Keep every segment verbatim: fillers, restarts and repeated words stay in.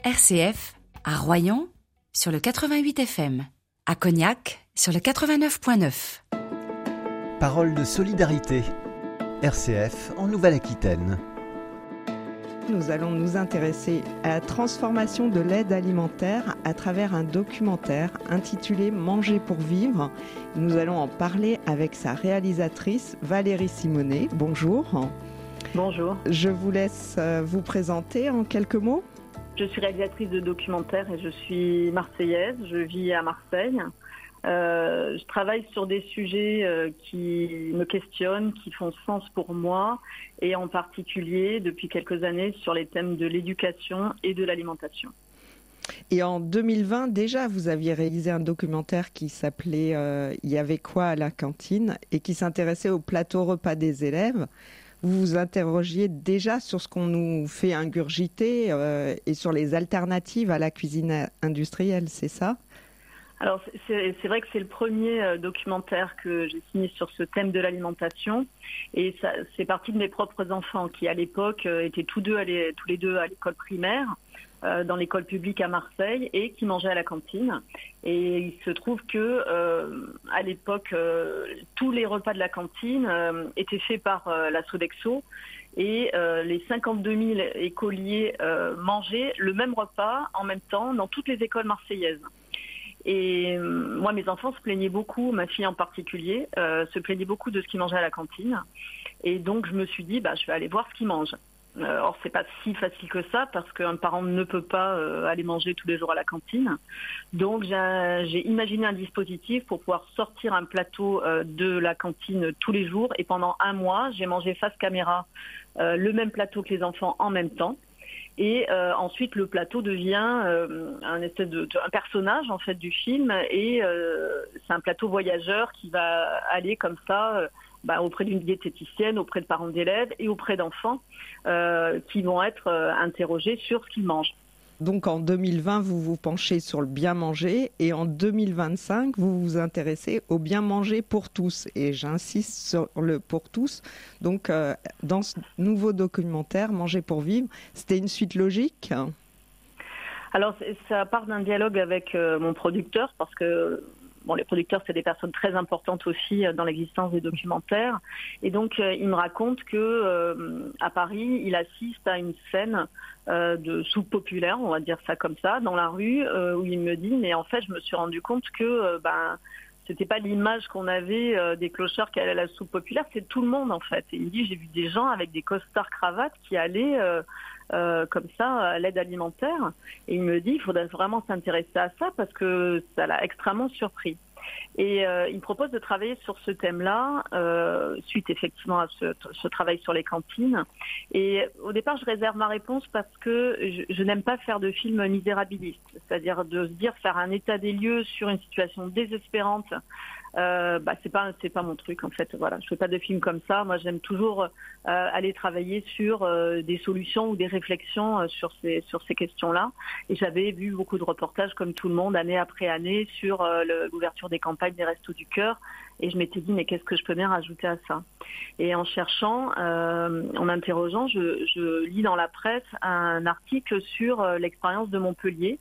R C F, à Royan, sur le quatre-vingt-huit F M. À Cognac, sur le quatre-vingt-neuf virgule neuf. Parole de solidarité. R C F en Nouvelle-Aquitaine. Nous allons nous intéresser à la transformation de l'aide alimentaire à travers un documentaire intitulé « Manger pour vivre ». Nous allons en parler avec sa réalisatrice Valérie Simonet. Bonjour. Bonjour. Je vous laisse vous présenter en quelques mots. Je suis réalisatrice de documentaires et je suis marseillaise. Je vis à Marseille. Euh, je travaille sur des sujets euh, qui me questionnent, qui font sens pour moi, et en particulier depuis quelques années sur les thèmes de l'éducation et de l'alimentation. Et en deux mille vingt, déjà, vous aviez réalisé un documentaire qui s'appelait euh, « Il y avait quoi à la cantine ?» et qui s'intéressait au plateau repas des élèves. Vous vous interrogiez déjà sur ce qu'on nous fait ingurgiter euh, et sur les alternatives à la cuisine industrielle, c'est ça ? Alors c'est, c'est vrai que c'est le premier euh, documentaire que j'ai signé sur ce thème de l'alimentation, et ça, c'est parti de mes propres enfants qui à l'époque euh, étaient tous deux allés, tous les deux à l'école primaire, euh, dans l'école publique à Marseille, et qui mangeaient à la cantine. Et il se trouve que euh, à l'époque euh, tous les repas de la cantine euh, étaient faits par euh, la Sodexo, et euh, les cinquante-deux mille écoliers euh, mangeaient le même repas en même temps dans toutes les écoles marseillaises. Et euh, moi, mes enfants se plaignaient beaucoup, ma fille en particulier, euh, se plaignait beaucoup de ce qu'ils mangeaient à la cantine. Et donc, je me suis dit, bah, je vais aller voir ce qu'ils mangent. Euh, or, c'est pas si facile que ça, parce qu'un parent ne peut pas euh, aller manger tous les jours à la cantine. Donc, j'ai, j'ai imaginé un dispositif pour pouvoir sortir un plateau euh, de la cantine tous les jours. Et pendant un mois, j'ai mangé face caméra euh, le même plateau que les enfants en même temps. Et euh, ensuite, le plateau devient euh, un espèce de, de un personnage en fait du film, et euh, c'est un plateau voyageur qui va aller comme ça euh, bah, auprès d'une diététicienne, auprès de parents d'élèves et auprès d'enfants euh, qui vont être euh, interrogés sur ce qu'ils mangent. Donc en deux mille vingt, vous vous penchez sur le bien manger, et en deux mille vingt-cinq, vous vous intéressez au bien manger pour tous. Et j'insiste sur le pour tous. Donc euh, dans ce nouveau documentaire, Manger pour vivre, c'était une suite logique ? Alors ça part d'un dialogue avec euh, mon producteur, parce que bon, les producteurs, c'est des personnes très importantes aussi dans l'existence des documentaires. Et donc, euh, il me raconte que euh, à Paris, il assiste à une scène euh, de soupe populaire, on va dire ça comme ça, dans la rue, euh, où il me dit, mais en fait, je me suis rendu compte que euh, ben c'était pas l'image qu'on avait euh, des clochards qui allaient à la soupe populaire, c'est tout le monde en fait. Et il me dit, j'ai vu des gens avec des costards cravates qui allaient euh, euh, comme ça à l'aide alimentaire. Et il me dit, il faudrait vraiment s'intéresser à ça parce que ça l'a extrêmement surpris. Et euh, il me propose de travailler sur ce thème-là, euh, suite effectivement à ce, ce travail sur les cantines. Et au départ, je réserve ma réponse parce que je, je n'aime pas faire de films misérabilistes, c'est-à-dire de se dire faire un état des lieux sur une situation désespérante. Euh, bah c'est pas c'est pas mon truc en fait. Voilà, je fais pas de films comme ça. Moi, j'aime toujours euh, aller travailler sur euh, des solutions ou des réflexions euh, sur ces sur ces questions-là. Et j'avais vu beaucoup de reportages comme tout le monde année après année sur euh, le, l'ouverture des campagnes des Restos du Cœur. Et je m'étais dit mais qu'est-ce que je peux bien rajouter à ça ? Et en cherchant, euh, en m'interrogeant, je, je lis dans la presse un article sur euh, l'expérience de Montpellier,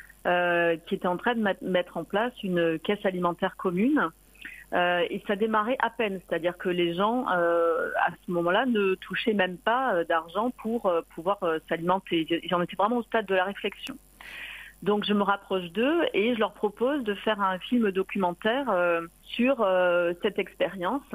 euh, qui était en train de mettre en place une caisse alimentaire commune. Euh, et ça démarrait à peine, c'est-à-dire que les gens, euh, à ce moment-là, ne touchaient même pas euh, d'argent pour euh, pouvoir euh, s'alimenter. Ils en étaient vraiment au stade de la réflexion. Donc je me rapproche d'eux et je leur propose de faire un film documentaire euh, sur euh, cette expérience.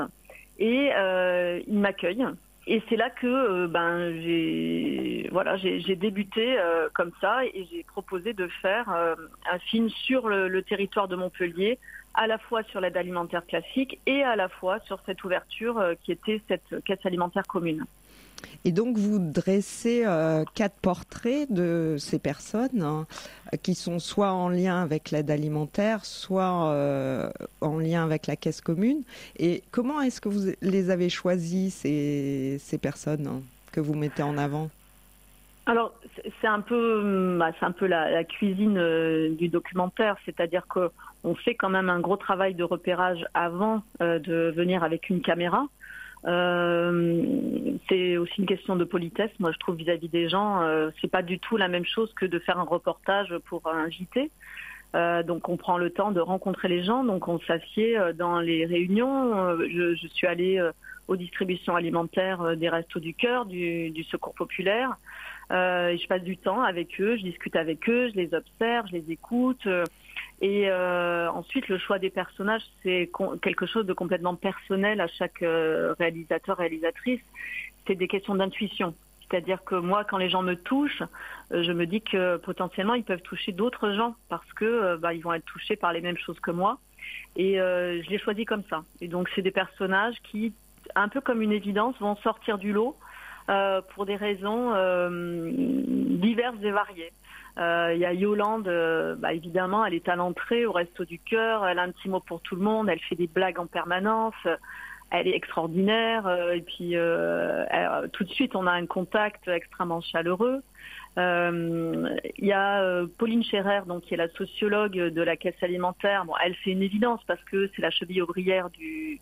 Et euh, ils m'accueillent. Et c'est là que euh, ben j'ai voilà j'ai, j'ai débuté euh, comme ça, et j'ai proposé de faire euh, un film sur le, le territoire de Montpellier, à la fois sur l'aide alimentaire classique et à la fois sur cette ouverture euh, qui était cette caisse alimentaire commune. Et donc vous dressez euh, quatre portraits de ces personnes hein, qui sont soit en lien avec l'aide alimentaire, soit euh, en lien avec la caisse commune. Et comment est-ce que vous les avez choisis, ces, ces personnes hein, que vous mettez en avant ? Alors c'est un peu, bah, c'est un peu la, la cuisine euh, du documentaire, c'est-à-dire que on fait quand même un gros travail de repérage avant euh, de venir avec une caméra. Euh, c'est aussi une question de politesse, moi je trouve, vis-à-vis des gens. Euh, c'est pas du tout la même chose que de faire un reportage pour un J T. Euh, donc on prend le temps de rencontrer les gens, donc on s'assied dans les réunions. Euh, je, je suis allée euh, aux distributions alimentaires euh, des Restos du Cœur, du, du Secours Populaire. Euh, je passe du temps avec eux, je discute avec eux, je les observe, je les écoute. Euh, et euh, ensuite, le choix des personnages, c'est com- quelque chose de complètement personnel à chaque euh, réalisateur, réalisatrice. C'est des questions d'intuition. C'est-à-dire que moi, quand les gens me touchent, euh, je me dis que potentiellement, ils peuvent toucher d'autres gens parce que euh, bah, ils vont être touchés par les mêmes choses que moi. Et euh, je les choisis comme ça. Et donc, c'est des personnages qui, un peu comme une évidence, vont sortir du lot euh, pour des raisons euh, diverses et variées. Il euh, y a Yolande, euh, bah, évidemment, elle est à l'entrée au Resto du Cœur, elle a un petit mot pour tout le monde, elle fait des blagues en permanence. Elle est extraordinaire euh, et puis euh, elle, tout de suite on a un contact extrêmement chaleureux. Il euh, y a euh, Pauline Scherrer, donc qui est la sociologue de la caisse alimentaire. Bon, elle c'est une évidence parce que c'est la cheville ouvrière du,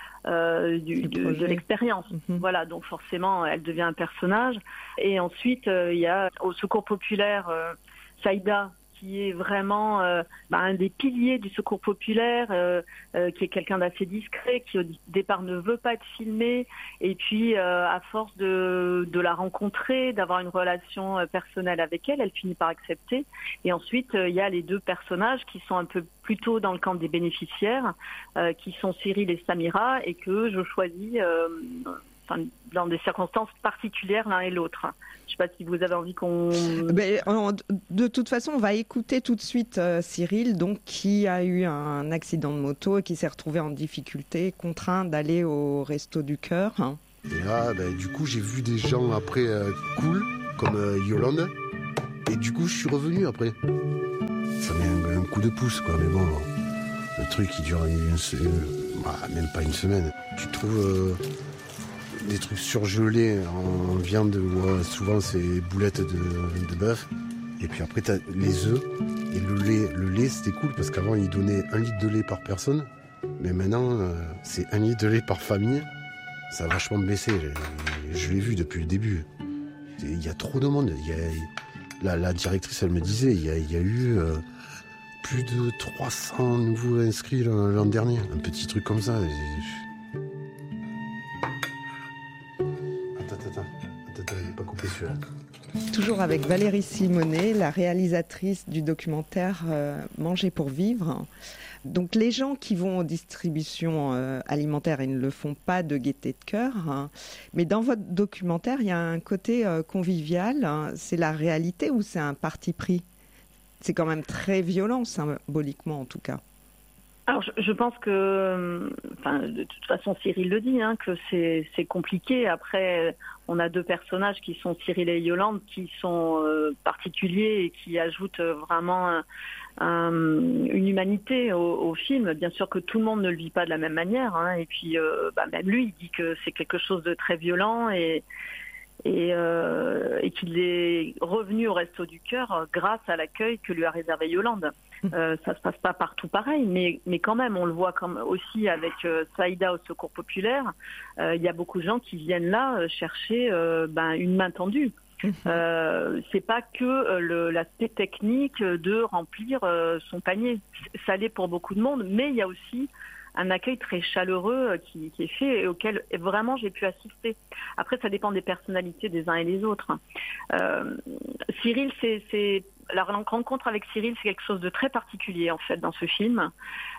euh, du, du de l'expérience. Mm-hmm. Voilà, donc forcément elle devient un personnage. Et ensuite il euh, y a au Secours Populaire euh, Saïda, qui est vraiment euh, bah, un des piliers du Secours Populaire, euh, euh, qui est quelqu'un d'assez discret, qui au départ ne veut pas être filmé, et puis euh, à force de, de la rencontrer, d'avoir une relation euh, personnelle avec elle, elle finit par accepter. Et ensuite, il euh, y a les deux personnages qui sont un peu plutôt dans le camp des bénéficiaires, euh, qui sont Cyril et Samira, et que je choisis euh, enfin, dans des circonstances particulières l'un et l'autre. Je ne sais pas si vous avez envie qu'on... Mais, de toute façon, on va écouter tout de suite euh, Cyril, donc, qui a eu un accident de moto et qui s'est retrouvé en difficulté, contraint d'aller au Resto du Cœur. Hein. Et là, ben, du coup, j'ai vu des gens après euh, cool, comme euh, Yolande, et du coup, je suis revenu après. Ça met un, un coup de pouce, quoi, mais bon, le truc, il dure une, une, bah, même pas une semaine. Tu trouves... Euh, des trucs surgelés en viande, ouais, souvent c'est boulettes de, de bœuf. Et puis après t'as les œufs et le lait. Le lait c'était cool parce qu'avant ils donnaient un litre de lait par personne. Mais maintenant euh, c'est un litre de lait par famille. Ça a vachement baissé. Je, je l'ai vu depuis le début. Il y a trop de monde. Il y a, la, la directrice elle me disait, il y a, il y a eu euh, plus de trois cents nouveaux inscrits l'an, l'an dernier. Un petit truc comme ça. Et, Toujours avec Valérie Simonet, la réalisatrice du documentaire euh, Manger pour vivre. Donc les gens qui vont aux distributions euh, alimentaires, ils ne le font pas de gaieté de cœur. Hein. Mais dans votre documentaire, il y a un côté euh, convivial. Hein. C'est la réalité ou c'est un parti pris ? C'est quand même très violent, symboliquement en tout cas. Alors, je, je pense que, enfin, de toute façon, Cyril le dit, hein, que c'est, c'est compliqué. Après, on a deux personnages qui sont Cyril et Yolande, qui sont euh, particuliers et qui ajoutent vraiment un, un, une humanité au, au film. Bien sûr que tout le monde ne le vit pas de la même manière. Hein, et puis, euh, bah, même lui, il dit que c'est quelque chose de très violent et et, euh, et qu'il est revenu au Resto du Cœur grâce à l'accueil que lui a réservé Yolande. Euh, ça se passe pas partout pareil, mais, mais quand même, on le voit comme aussi avec euh, Saïda au Secours Populaire. Il euh, y a beaucoup de gens qui viennent là euh, chercher euh, ben, une main tendue. Euh, c'est pas que euh, le, l'aspect technique de remplir euh, son panier. Ça l'est pour beaucoup de monde, mais il y a aussi un accueil très chaleureux qui, qui est fait et auquel vraiment j'ai pu assister. Après, ça dépend des personnalités des uns et des autres. Euh, Cyril, c'est, c'est la rencontre avec Cyril, c'est quelque chose de très particulier en fait dans ce film.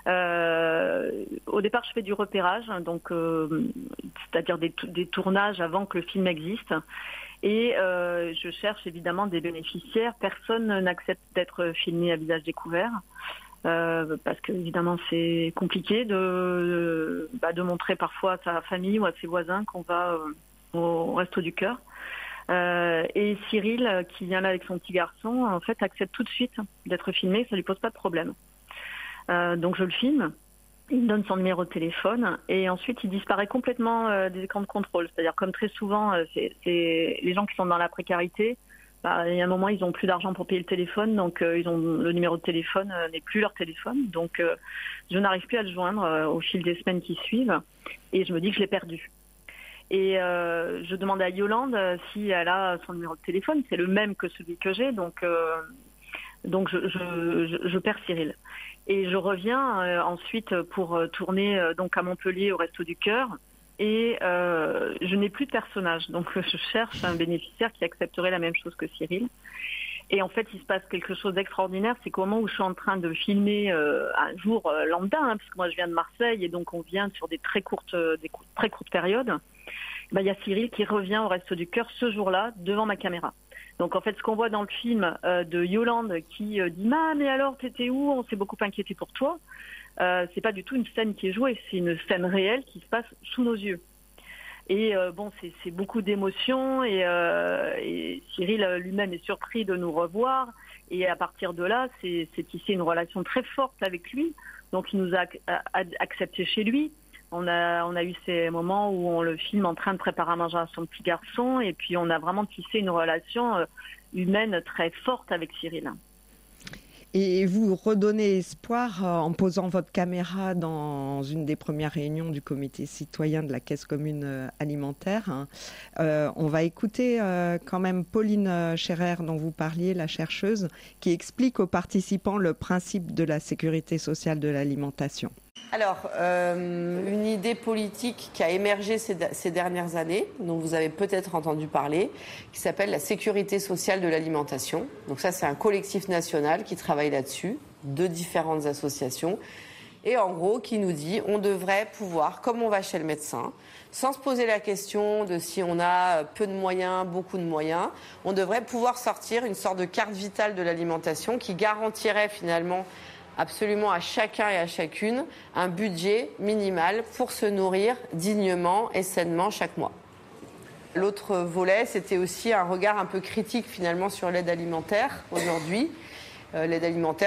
Euh, au départ, je fais du repérage, donc euh, c'est-à-dire des, des tournages avant que le film existe. Et euh, je cherche évidemment des bénéficiaires. Personne n'accepte d'être filmé à visage découvert. Euh, parce que évidemment c'est compliqué de, de, bah, de montrer parfois à sa famille ou à ses voisins qu'on va euh, au Resto du Cœur. Euh, et Cyril, qui vient là avec son petit garçon, en fait accepte tout de suite d'être filmé, ça lui pose pas de problème. Euh, donc je le filme, il me donne son numéro de téléphone et ensuite il disparaît complètement euh, des écrans de contrôle. C'est-à-dire comme très souvent, euh, c'est, c'est les gens qui sont dans la précarité. Bah, il y a un moment, ils n'ont plus d'argent pour payer le téléphone, donc euh, ils ont le numéro de téléphone euh, n'est plus leur téléphone, donc euh, je n'arrive plus à le joindre euh, au fil des semaines qui suivent, et je me dis que je l'ai perdu. Et euh, je demande à Yolande si elle a son numéro de téléphone. C'est le même que celui que j'ai, donc, euh, donc je, je, je, je perds Cyril. Et je reviens euh, ensuite pour tourner euh, donc à Montpellier au Resto du Cœur. Et euh, je n'ai plus de personnage. Donc je cherche un bénéficiaire qui accepterait la même chose que Cyril. Et en fait, il se passe quelque chose d'extraordinaire. C'est qu'au moment où je suis en train de filmer euh, un jour euh, lambda, hein, parce que moi je viens de Marseille et donc on vient sur des très courtes, des courtes, très courtes périodes, ben, il y a Cyril qui revient au Resto du Cœur ce jour-là devant ma caméra. Donc en fait, ce qu'on voit dans le film euh, de Yolande qui euh, dit « Ma, mais alors, t'étais où? On s'est beaucoup inquiété pour toi », euh, c'est pas du tout une scène qui est jouée, c'est une scène réelle qui se passe sous nos yeux. Et euh, bon, c'est, c'est beaucoup d'émotions et, euh, et Cyril lui-même est surpris de nous revoir. Et à partir de là, c'est, c'est tissé une relation très forte avec lui. Donc il nous a, a, a acceptés chez lui. On a, on a eu ces moments où on le filme en train de préparer à manger à son petit garçon. Et puis on a vraiment tissé une relation humaine très forte avec Cyril. Et vous redonnez espoir en posant votre caméra dans une des premières réunions du comité citoyen de la Caisse commune alimentaire. Euh, on va écouter euh, quand même Pauline Scherrer, dont vous parliez, la chercheuse, qui explique aux participants le principe de la sécurité sociale de l'alimentation. Alors, euh, une idée politique qui a émergé ces, ces dernières années, dont vous avez peut-être entendu parler, qui s'appelle la sécurité sociale de l'alimentation. Donc ça, c'est un collectif national qui travaille là-dessus, de différentes associations, et en gros, qui nous dit on devrait pouvoir, comme on va chez le médecin, sans se poser la question de si on a peu de moyens, beaucoup de moyens, on devrait pouvoir sortir une sorte de carte vitale de l'alimentation qui garantirait finalement absolument à chacun et à chacune un budget minimal pour se nourrir dignement et sainement chaque mois. L'autre volet, c'était aussi un regard un peu critique finalement sur l'aide alimentaire aujourd'hui. Euh, l'aide alimentaire